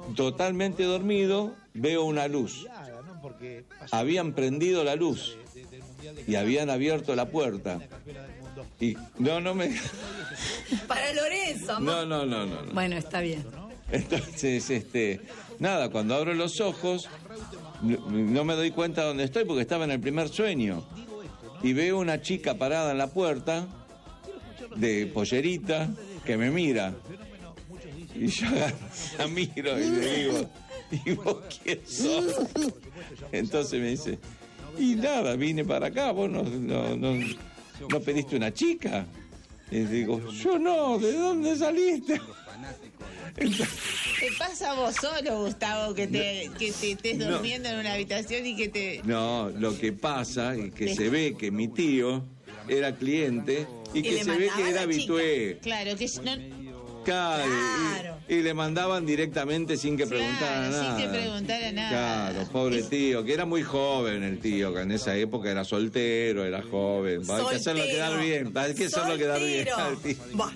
totalmente dormido, veo una luz. Habían prendido la luz y habían abierto la puerta. Y no me... Para Lorenzo, amor. No. Bueno, está bien. Entonces, nada, cuando abro los ojos, no me doy cuenta de dónde estoy porque estaba en el primer sueño. Y veo una chica parada en la puerta, de pollerita, que me mira. Y yo la miro y le digo, ¿y vos quién sos? Entonces me dice, y nada, vine para acá, vos no pediste una chica. Y digo, yo no, ¿de dónde saliste? ¿Te pasa a vos solo, Gustavo, que te estés durmiendo en una habitación y que te... No, lo que pasa es que se ve que mi tío era cliente y que se ve que era habitué. Claro, que Claro. Y le mandaban directamente sin que preguntara nada. Sin que preguntara nada. Claro, pobre tío, que era muy joven el tío, que en esa época era soltero, era joven. Hay que hacerlo quedar bien, hay que hacerlo quedar bien al tío.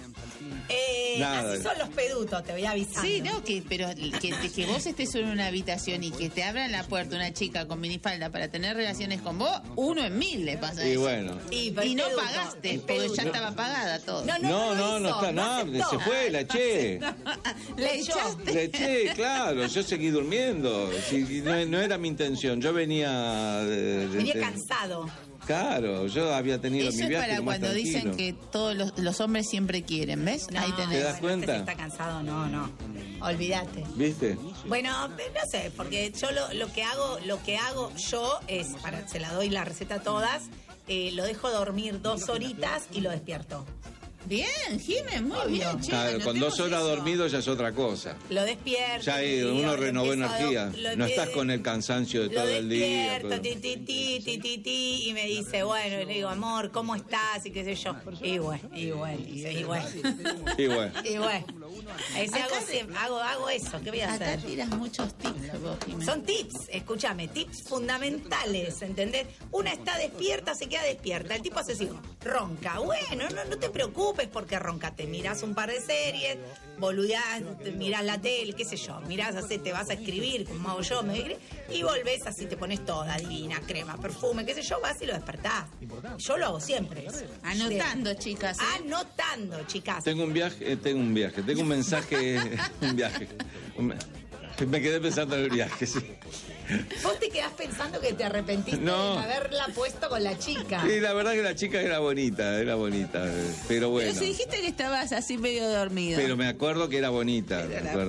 Así son los pedutos, te voy avisando. Sí, no, pero que vos estés en una habitación y que te abran la puerta una chica con minifalda para tener relaciones con vos, 1 en 1000 le pasa eso. Bueno. Y no pagaste, porque ya estaba pagada todo. No está nada, se fue, la eché. ¿Le echaste? Le eché, claro, yo seguí durmiendo. No era mi intención, yo venía... Venía cansado. Claro, yo había tenido eso mi viaje. Eso es para cuando tranquilo. dicen que todos los hombres siempre quieren, ¿ves? No, ahí tenés. ¿Te das cuenta? Si está cansado, no. Olvídate. ¿Viste? Bueno, no sé, porque yo lo que hago yo es, se la doy la receta a todas, lo dejo dormir 2 horitas y lo despierto. Bien, Jiménez, muy bien. Claro, con 2 horas dormido ya es otra cosa. Lo despierto. Ya uno renovó energía. No estás con el cansancio de todo el día. Lo despierto, y me dice, bueno, y le digo, amor, ¿cómo estás? Y qué sé yo. Y bueno. Hago eso, ¿qué voy a hacer? Acá tiras muchos tips vos, Jiménez. Son tips, escúchame, tips fundamentales, ¿entendés? Una está despierta, se queda despierta. El tipo hace así, ronca. Bueno, no te preocupes porque ronca. Te mirás un par de series, boludeás, te mirás la tele, qué sé yo. Mirás así, te vas a escribir, como hago yo, y volvés así, te pones toda divina, crema, perfume, qué sé yo, vas y lo despertás. Yo lo hago siempre. Anotando, chicas. Anotando, chicas. Tengo un mensaje, un viaje. Me quedé pensando en el viaje, sí. Vos te quedás pensando que te arrepentiste de haberla puesto con la chica. Sí, la verdad que la chica era bonita, pero bueno. Pero si dijiste que estabas así medio dormido. Pero me acuerdo que era bonita.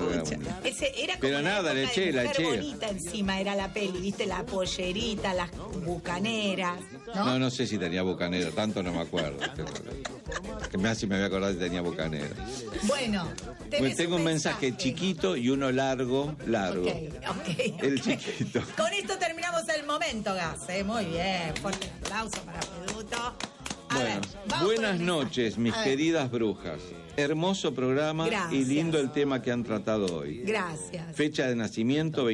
Pero nada, le eché. bonita encima era la peli, viste, la pollerita, las bucaneras. No sé si tenía bucanera, tanto no me acuerdo. Que me hace me voy a acordar si tenía bucanera. Bueno, tengo un mensaje chiquito y uno largo. Ok. El chiquito. Con esto terminamos el momento, Gas. Muy bien. Fuerte aplauso para Peduto. Buenas noches, mis queridas brujas. Hermoso programa. Gracias. Y lindo el tema que han tratado hoy. Gracias. Fecha de nacimiento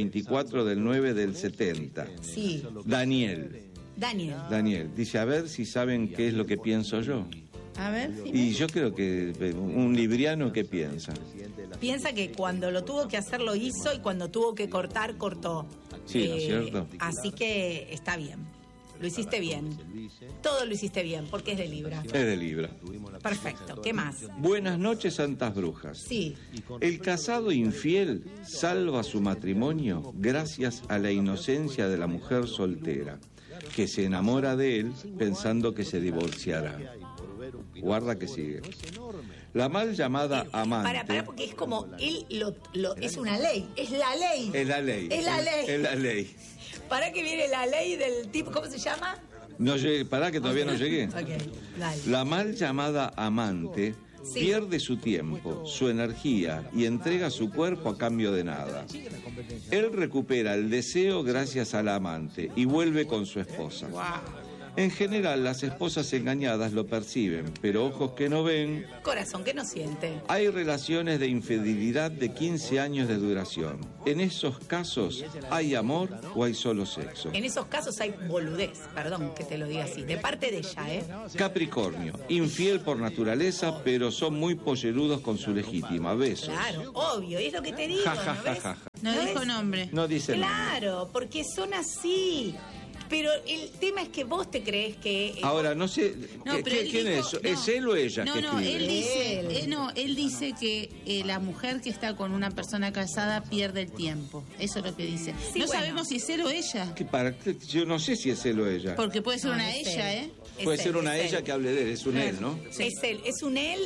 24/9/70. Sí. Daniel. Dice, a ver si saben qué es lo que pienso yo. A ver. Y yo creo que un libriano, ¿qué piensa? Piensa que cuando lo tuvo que hacer lo hizo y cuando tuvo que cortar, cortó. Sí, ¿no es cierto? Así que está bien. Lo hiciste bien. Todo lo hiciste bien, porque es de Libra. Es de Libra. Perfecto. ¿Qué más? Buenas noches, santas brujas. Sí. El casado infiel salva su matrimonio gracias a la inocencia de la mujer soltera, que se enamora de él pensando que se divorciará. Guarda que sigue. La mal llamada amante. Para, porque es como él es una ley. Es la ley. Es la ley. Es la ley. Es la ley. ¿Para que viene la ley del tipo? ¿Cómo se llama? No llegué, pará que todavía no llegué. Okay, dale. La mal llamada amante pierde su tiempo, su energía y entrega su cuerpo a cambio de nada. Él recupera el deseo gracias a la amante y vuelve con su esposa. En general, las esposas engañadas lo perciben, pero ojos que no ven. Corazón que no siente. Hay relaciones de infidelidad de 15 años de duración. En esos casos, ¿hay amor o hay solo sexo? En esos casos hay boludez, perdón que te lo diga así, de parte de ella, ¿eh? Capricornio, infiel por naturaleza, pero son muy pollerudos con su legítima. Besos. Claro, obvio, y es lo que te digo, Ja, ja, ¿no ja, ves? ja, ja. No ¿No dijo ves? nombre. No dice nada. Claro, porque son así. Pero el tema es que vos te crees que... Ahora, no sé, No, pero él ¿quién dijo- es? no. ¿Es él o ella No, que no, escribe? él dice que la mujer que está con una persona casada pierde el tiempo. Eso es lo que dice. Sí, no bueno. sabemos si es él o ella. Yo no sé si es él o ella. Porque puede ser No, una es ella, él. ¿eh? Es Puede él, ser una es ella él. que hable de él, es un él, ¿no? Es él, es un él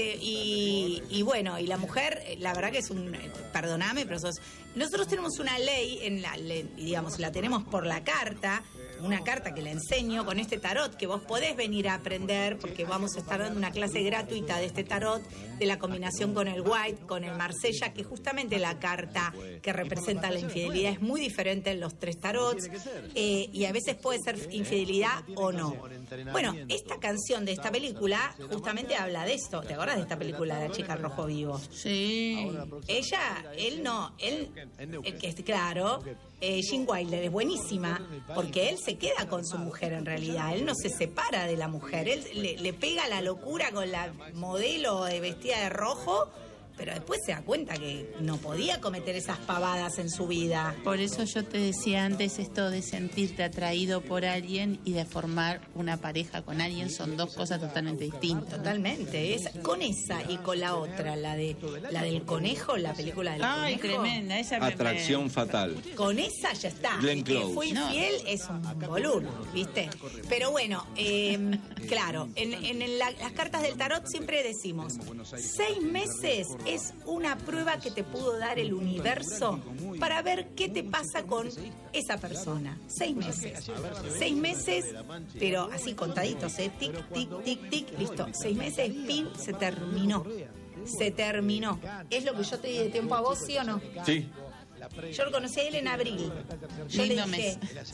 y bueno, y la mujer, la verdad que es un, perdóname, pero nosotros tenemos una ley, digamos, la tenemos por la carta, una carta que le enseño con este tarot, que vos podés venir a aprender, porque vamos a estar dando una clase gratuita de este tarot, de la combinación con el White, con el Marsella, que justamente la carta que representa la infidelidad es muy diferente en los tres tarots, y a veces puede ser infidelidad o no. Bueno, esta canción de esta película justamente habla de esto. ¿Te acuerdas de esta película de La chica al rojo vivo? Sí. Él, que es claro, Gene Wilder es buenísima, porque él se queda con su mujer en realidad, él no se separa de la mujer, él le pega la locura con la modelo vestida de rojo, pero después se da cuenta que no podía cometer esas pavadas en su vida. Por eso yo te decía antes esto de sentirte atraído por alguien y de formar una pareja con alguien son dos cosas totalmente distintas. Totalmente, con esa y con la otra, la del conejo, la película del Ay, conejo. tremenda, esa Atracción fatal. Con esa ya está. Glenn El que Close. fue infiel es un boludo, ¿viste? Pero bueno, claro, en las cartas del tarot siempre decimos, 6 meses es una prueba que te pudo dar el universo para ver qué te pasa con esa persona. 6 meses. 6 meses, pero así contaditos, ¿eh? Tic, tic, tic, tic, listo. 6 meses, pin, se terminó. Se terminó. ¿Es lo que yo te di de tiempo a vos, sí o no? Sí. Yo lo conocí a él en abril. Yo Lindo le dije, mes.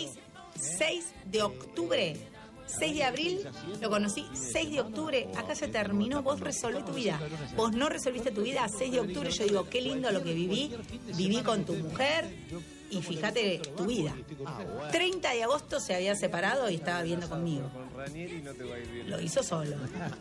6 de octubre, 6 de abril, lo conocí, 6 de octubre, acá se terminó, vos resolvé tu vida. Vos no resolviste tu vida, 6 de octubre, yo digo, qué lindo lo que viví con tu mujer, y fíjate tu vida. 30 de agosto se había separado y estaba viviendo conmigo. Lo hizo solo.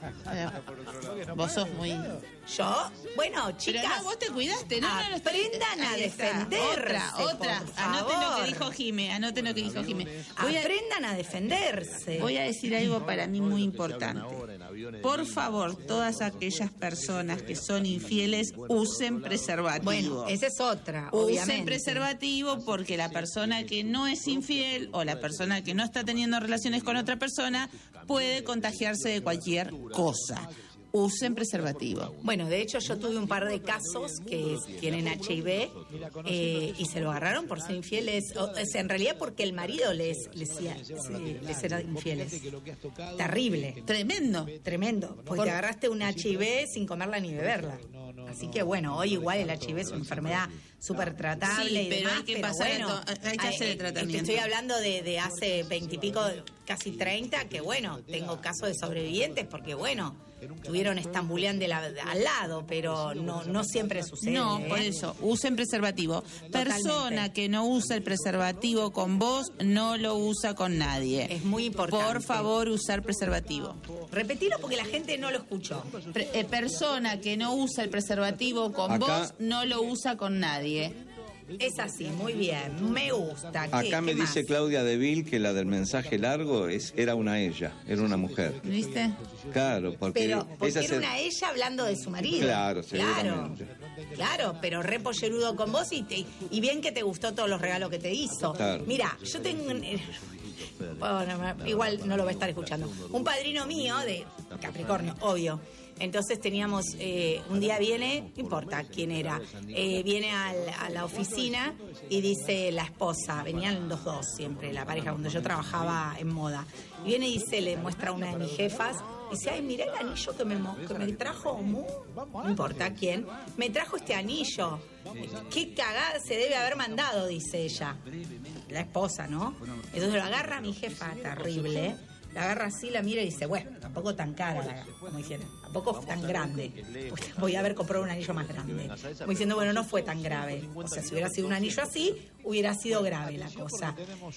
Vos sos muy... Yo, bueno, Pero chicas, no, vos te cuidaste, no, no, no, aprendan a ahí está. defenderse. Otra. por Anoten lo favor. que dijo Jime, anoten lo que dijo Jime. Aprendan a defenderse. Voy a decir algo para mí muy importante. Por favor, todas aquellas personas que son infieles usen preservativo. Bueno, esa es otra, Usen obviamente. preservativo porque la persona que no es infiel o la persona que no está teniendo relaciones con otra persona puede contagiarse de cualquier cosa. Usen preservativo. Bueno, de hecho yo tuve un par de casos que tienen HIV y se lo agarraron por ser infieles, o sea, en realidad porque el marido les era infieles. Terrible, Tremendo. tremendo, porque te agarraste un HIV sin comerla ni beberla. Así que bueno, hoy igual el HIV es una enfermedad súper tratable Sí, y pero demás, hay que pero pasar bueno, hay que hacer el tratamiento. Estoy hablando de hace 20 y pico, casi 30, que bueno, tengo casos de sobrevivientes porque bueno, tuvieron estambuleán al lado, pero no siempre sucede. No, ¿eh? por eso, usen preservativo. Totalmente. Persona que no usa el preservativo con vos, no lo usa con nadie. Es muy importante. Por favor, usar preservativo. Repetilo porque la gente no lo escuchó. Persona que no usa el preservativo con Acá- vos, no lo usa con nadie. Es así, muy bien, me gusta. Acá me ¿Qué dice más? Claudia Deville que la del mensaje largo era una ella, era una mujer. ¿Viste? Claro, porque Pero porque ella era una ella hablando de su marido. Claro, seguramente. Claro, pero re pollerudo con vos y bien que te gustó todos los regalos que te hizo. Claro. Mira, yo tengo bueno, igual no lo va a estar escuchando. Un padrino mío de Capricornio, obvio. Entonces teníamos, un día viene, no importa quién era, viene a la oficina y dice la esposa, venían los dos siempre, la pareja, cuando yo trabajaba en moda. Y viene y dice, le muestra a una de mis jefas, dice, ay, mirá el anillo que me trajo, no importa quién, me trajo este anillo. Qué cagada se debe haber mandado, dice ella. la esposa, ¿no? Entonces lo agarra mi jefa, terrible, la agarra así, la mira y dice, bueno, tampoco tan cara, como diciendo, tampoco tan grande, pues voy a haber comprado un anillo más grande. Como diciendo, bueno, no fue tan grave. O sea, si hubiera sido un anillo así, hubiera sido grave la cosa.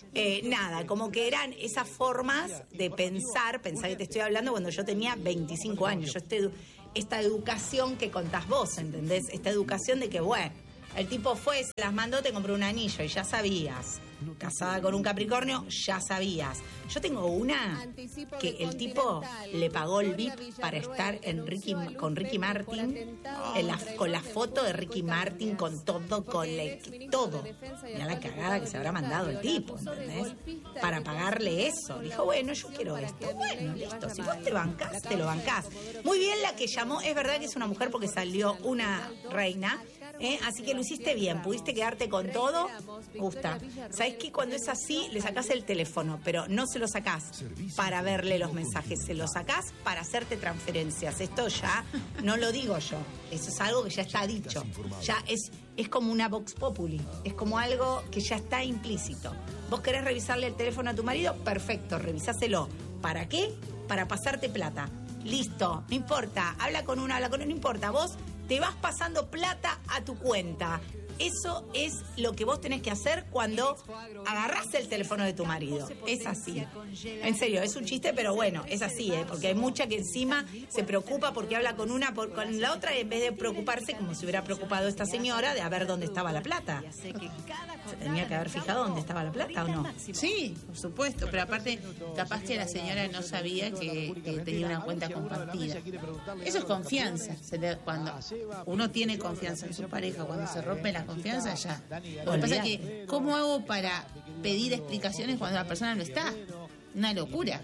Nada, como que eran esas formas de pensar que te estoy hablando cuando yo tenía 25 años. Esta educación que contás vos, ¿entendés? Esta educación de que, bueno, el tipo fue, se las mandó, te compró un anillo y ya sabías. Casada con un Capricornio, ya sabías. Yo tengo una que el tipo le pagó el VIP para estar con Ricky Martin, con la foto de Ricky Martin, con todo, todo. Mirá la cagada que se habrá mandado el tipo, ¿entendés? Para pagarle eso. Dijo, bueno, yo quiero esto. Bueno, listo, si vos te bancás, te lo bancás. Muy bien la que llamó, es verdad que es una mujer porque salió una reina, así que lo hiciste bien, pudiste quedarte con todo. Gusta. ¿Sabés qué? Cuando es así, le sacás el teléfono, pero no se lo sacás para verle los mensajes, se lo sacás para hacerte transferencias. Esto ya no lo digo yo, eso es algo que ya está dicho. Ya es como una vox populi, es como algo que ya está implícito. ¿Vos querés revisarle el teléfono a tu marido? Perfecto, revisáselo. ¿Para qué? Para pasarte plata. Listo, no importa, habla con uno, no importa, vos te vas pasando plata a tu cuenta. Eso es lo que vos tenés que hacer cuando agarrás el teléfono de tu marido. Es así. En serio, es un chiste, pero bueno, es así, porque hay mucha que encima se preocupa porque habla con una, con la otra, en vez de preocuparse, como se hubiera preocupado esta señora, de a ver dónde estaba la plata. ¿Se tenía que haber fijado dónde estaba la plata o no? Sí, por supuesto, pero aparte, capaz que la señora no sabía que tenía una cuenta compartida. Eso es confianza. Cuando uno tiene confianza en su pareja, cuando se rompe la confianza, ya. Lo que pasa es que, ¿cómo hago para pedir explicaciones cuando la persona no está? Una locura.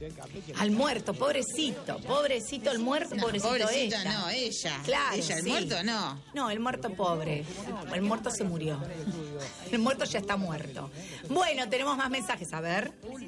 Al muerto, pobrecito el muerto, pobrecito ella. No, ella. Claro, ella, el sí. muerto no. No, el muerto pobre. El muerto se murió. El muerto ya está muerto. Bueno, tenemos más mensajes, a ver.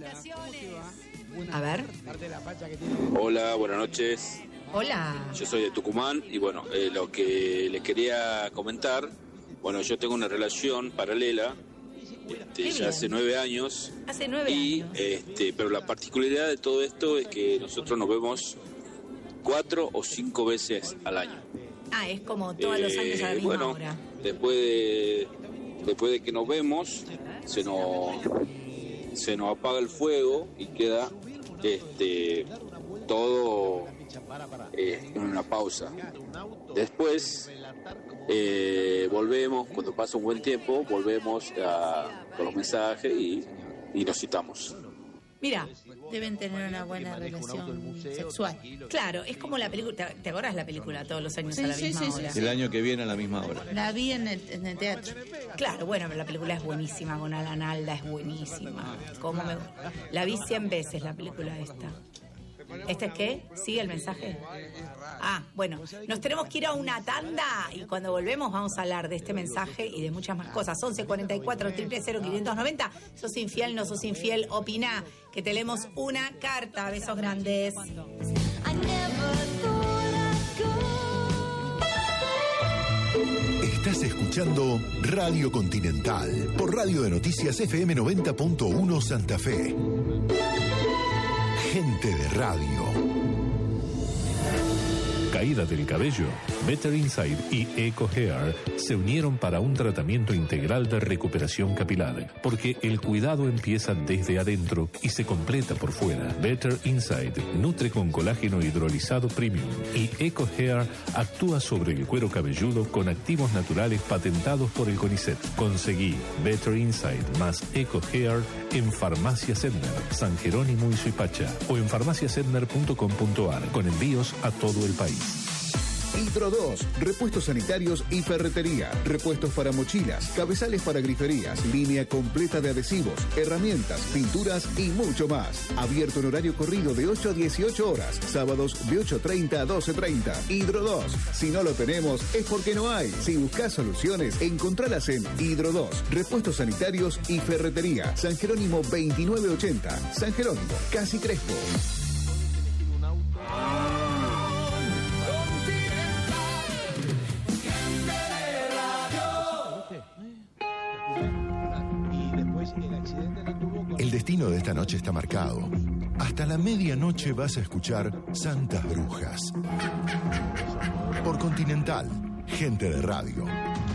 A ver. Hola, buenas noches. Hola. Yo soy de Tucumán y bueno, lo que les quería comentar, bueno, yo tengo una relación paralela ya hace 9 años. Hace 9 años. Pero la particularidad de todo esto es que nosotros nos vemos 4 o 5 veces al año. Ah, es como todos los años a la misma hora. Después de que nos vemos, se nos apaga el fuego y queda todo en una pausa. Después volvemos, cuando pasa un buen tiempo, volvemos con los mensajes y nos citamos. Mira, deben tener una buena relación sexual. Claro, es como la película. ¿Te acordás la película todos los años a la misma hora? El año que viene a la misma hora. La vi en el teatro. Claro, bueno, la película es buenísima, con Alan Alda es buenísima. La vi 100 veces la película esta. ¿Este es qué? ¿Sigue el mensaje? Ah, bueno, nos tenemos que ir a una tanda y cuando volvemos vamos a hablar de este mensaje y de muchas más cosas. 1144 000 590. ¿Sos infiel? ¿No sos infiel? Opina, que te leemos una carta. Besos grandes. Estás escuchando Radio Continental por Radio de Noticias FM 90.1 Santa Fe. Gente de radio. Caída del cabello. Better Inside y Eco Hair se unieron para un tratamiento integral de recuperación capilar, porque el cuidado empieza desde adentro y se completa por fuera. Better Inside nutre con colágeno hidrolizado premium y Eco Hair actúa sobre el cuero cabelludo con activos naturales patentados por el CONICET. Conseguí Better Inside más Eco Hair en Farmacia Sedner, San Jerónimo y Suipacha o en farmaciasedner.com.ar con envíos a todo el país. Hidro 2, repuestos sanitarios y ferretería, repuestos para mochilas, cabezales para griferías, línea completa de adhesivos, herramientas, pinturas y mucho más. Abierto en horario corrido de 8 a 18 horas, sábados de 8:30 a 12:30. Hidro 2, si no lo tenemos es porque no hay. Si buscas soluciones, encontralas en Hidro 2, repuestos sanitarios y ferretería, San Jerónimo 2980, San Jerónimo, Casi Crespo. Y después El destino de esta noche está marcado. Hasta la medianoche vas a escuchar Santas Brujas. Por Continental, gente de radio.